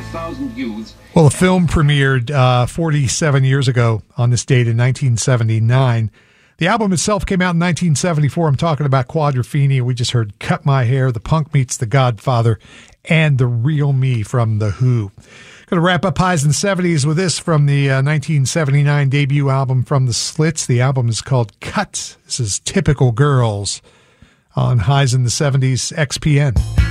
5,000 youths. Well, the film premiered 47 years ago on this date in 1979. The album itself came out in 1974. I'm talking about Quadrophenia. We just heard Cut My Hair, The Punk Meets the Godfather, and The Real Me from The Who. Going to wrap up Highs in the 70s with this from the 1979 debut album from the Slits. The album is called Cut. This is Typical Girls on Highs in the 70s XPN.